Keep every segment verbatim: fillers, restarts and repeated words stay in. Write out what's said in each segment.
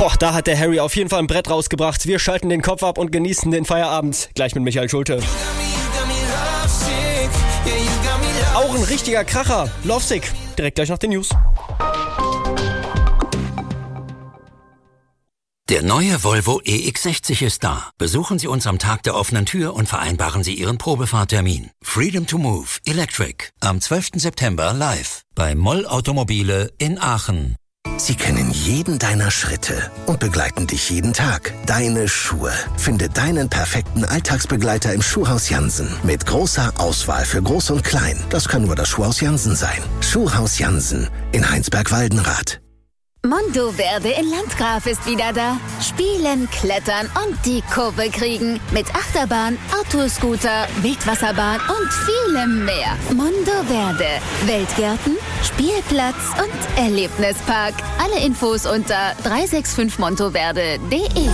Boah, da hat der Harry auf jeden Fall ein Brett rausgebracht. Wir schalten den Kopf ab und genießen den Feierabend. Gleich mit Michael Schulte. Auch ein richtiger Kracher. Lovesick. Direkt gleich nach den News. Der neue Volvo E X sechzig ist da. Besuchen Sie uns am Tag der offenen Tür und vereinbaren Sie Ihren Probefahrtermin. Freedom to Move Electric am zwölften September live bei Moll Automobile in Aachen. Sie kennen jeden deiner Schritte und begleiten dich jeden Tag. Deine Schuhe. Finde deinen perfekten Alltagsbegleiter im Schuhhaus Jansen. Mit großer Auswahl für Groß und Klein. Das kann nur das Schuhhaus Jansen sein. Schuhhaus Jansen in Heinsberg-Waldenrath. Mondoverde in Landgraf ist wieder da. Spielen, klettern und die Kurve kriegen. Mit Achterbahn, Autoscooter, Wildwasserbahn und vielem mehr. Mondoverde. Weltgärten, Spielplatz und Erlebnispark. Alle Infos unter drei sechs fünf montoverde punkt de.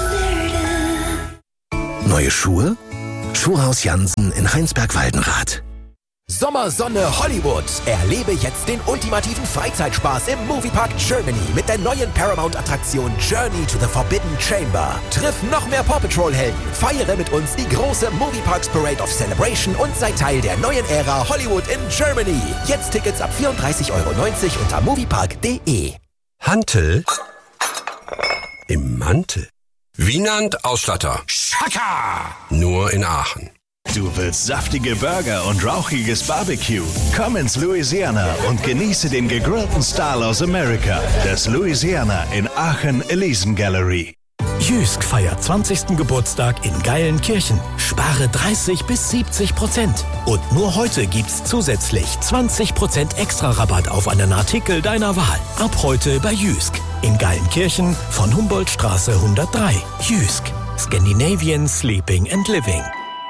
Neue Schuhe? Schuhhaus Jansen in Heinsberg-Waldenrath. Sommersonne Hollywood. Erlebe jetzt den ultimativen Freizeitspaß im Moviepark Germany mit der neuen Paramount-Attraktion Journey to the Forbidden Chamber. Triff noch mehr Paw Patrol-Helden, feiere mit uns die große Movieparks Parade of Celebration und sei Teil der neuen Ära Hollywood in Germany. Jetzt Tickets ab vierunddreißig Euro neunzig unter moviepark punkt de. Hantel im Mantel. Wienand Ausstatter. Schaka! Nur in Aachen. Du willst saftige Burger und rauchiges Barbecue? Komm ins Louisiana und genieße den gegrillten Style aus Amerika. Das Louisiana in Aachen Elysian Gallery. Jysk feiert zwanzigsten Geburtstag in Geilenkirchen. Spare dreißig bis siebzig Prozent. Und nur heute gibt's zusätzlich zwanzig Prozent extra Rabatt auf einen Artikel deiner Wahl. Ab heute bei Jysk. In Geilenkirchen von Humboldtstraße hundertdrei. Jysk. Scandinavian Sleeping and Living.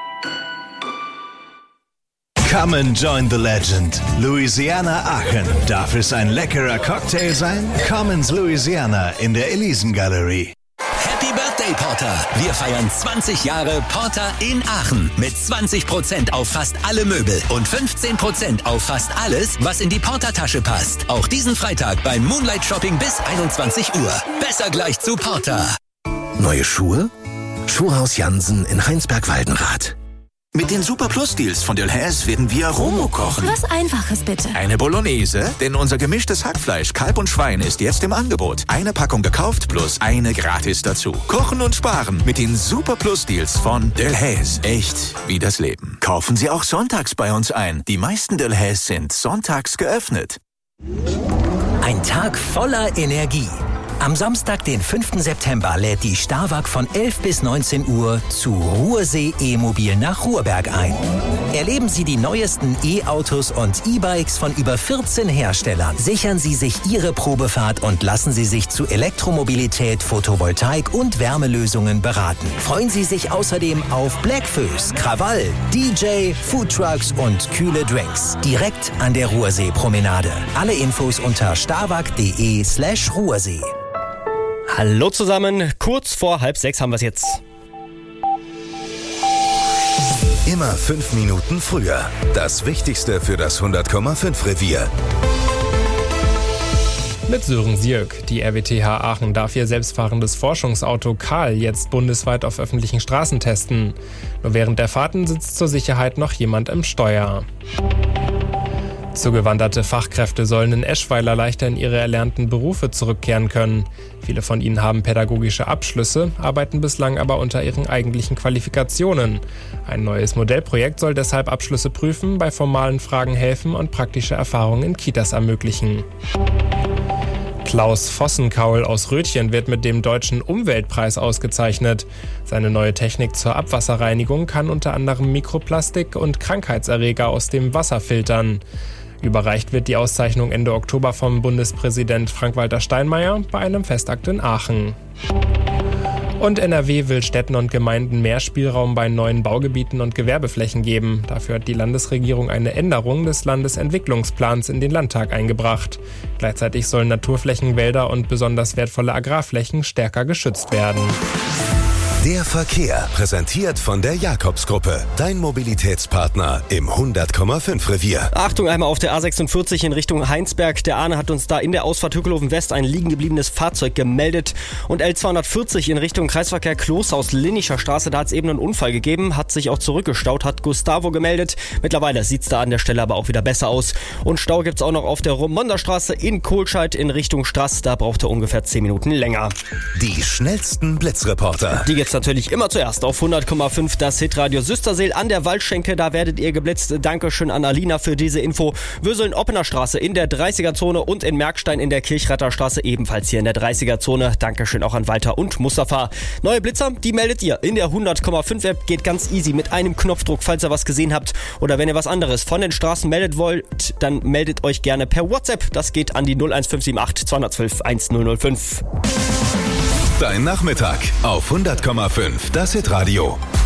Come and join the legend. Louisiana Aachen. Darf es ein leckerer Cocktail sein? Komm ins Louisiana in der Elysian Gallery. Happy Birthday, Porter! Wir feiern zwanzig Jahre Porter in Aachen mit zwanzig Prozent auf fast alle Möbel und fünfzehn Prozent auf fast alles, was in die Porter-Tasche passt. Auch diesen Freitag beim Moonlight Shopping bis einundzwanzig Uhr. Besser gleich zu Porter. Neue Schuhe? Schuhhaus Jansen in Heinsberg-Waldenrath. Mit den Super Plus Deals von Delhaize werden wir Romo kochen. Was Einfaches bitte. Eine Bolognese, denn unser gemischtes Hackfleisch, Kalb und Schwein ist jetzt im Angebot. Eine Packung gekauft plus eine gratis dazu. Kochen und sparen mit den Super Plus Deals von Delhaize. Echt wie das Leben. Kaufen Sie auch sonntags bei uns ein. Die meisten Delhaize sind sonntags geöffnet. Ein Tag voller Energie. Am Samstag, den fünften September, lädt die Starwag von elf bis neunzehn Uhr zu Ruhrsee E-Mobil nach Ruhrberg ein. Erleben Sie die neuesten E-Autos und E-Bikes von über vierzehn Herstellern. Sichern Sie sich Ihre Probefahrt und lassen Sie sich zu Elektromobilität, Photovoltaik und Wärmelösungen beraten. Freuen Sie sich außerdem auf Blackfoes, Krawall, D J, Foodtrucks und kühle Drinks. Direkt an der Ruhrsee-Promenade. Alle Infos unter starwag.de slash Ruhrsee. Hallo zusammen, kurz vor halb sechs haben wir es jetzt. Immer fünf Minuten früher. Das Wichtigste für das hundert Komma fünf Revier. Mit Sören Sierk. Die R W T H Aachen darf ihr selbstfahrendes Forschungsauto Karl jetzt bundesweit auf öffentlichen Straßen testen. Nur während der Fahrten sitzt zur Sicherheit noch jemand im Steuer. Zugewanderte Fachkräfte sollen in Eschweiler leichter in ihre erlernten Berufe zurückkehren können. Viele von ihnen haben pädagogische Abschlüsse, arbeiten bislang aber unter ihren eigentlichen Qualifikationen. Ein neues Modellprojekt soll deshalb Abschlüsse prüfen, bei formalen Fragen helfen und praktische Erfahrungen in Kitas ermöglichen. Klaus Vossenkaul aus Rötchen wird mit dem Deutschen Umweltpreis ausgezeichnet. Seine neue Technik zur Abwasserreinigung kann unter anderem Mikroplastik und Krankheitserreger aus dem Wasser filtern. Überreicht wird die Auszeichnung Ende Oktober vom Bundespräsident Frank-Walter Steinmeier bei einem Festakt in Aachen. Und N R W will Städten und Gemeinden mehr Spielraum bei neuen Baugebieten und Gewerbeflächen geben. Dafür hat die Landesregierung eine Änderung des Landesentwicklungsplans in den Landtag eingebracht. Gleichzeitig sollen Naturflächen, Wälder und besonders wertvolle Agrarflächen stärker geschützt werden. Der Verkehr, präsentiert von der Jakobsgruppe. Dein Mobilitätspartner im hundert Komma fünf Revier. Achtung, einmal auf der A sechsundvierzig in Richtung Heinsberg. Der Arne hat uns da in der Ausfahrt Hückelhoven West ein liegen gebliebenes Fahrzeug gemeldet. Und L zweihundertvierzig in Richtung Kreisverkehr Kloßhaus Linnischer Straße, da hat es eben einen Unfall gegeben, hat sich auch zurückgestaut, hat Gustavo gemeldet. Mittlerweile sieht es da an der Stelle aber auch wieder besser aus. Und Stau gibt es auch noch auf der Romonderstraße in Kohlscheid in Richtung Straß. Da braucht er ungefähr zehn Minuten länger. Die schnellsten Blitzreporter. Die gibt's natürlich immer zuerst auf hundert Komma fünf, das Hitradio Süsterseel an der Waldschenke. Da werdet ihr geblitzt. Dankeschön an Alina für diese Info. Würseln-Oppener Straße in der dreißiger-Zone und in Merkstein in der Kirchratter Straße ebenfalls hier in der dreißiger-Zone. Dankeschön auch an Walter und Mustafa. Neue Blitzer, die meldet ihr in der hundert Komma fünf App. Geht ganz easy mit einem Knopfdruck, falls ihr was gesehen habt. Oder wenn ihr was anderes von den Straßen meldet wollt, dann meldet euch gerne per WhatsApp. Das geht an die null eins fünf sieben acht zwei eins zwei eins null null fünf. Dein Nachmittag auf hundert Komma fünf, das Hitradio.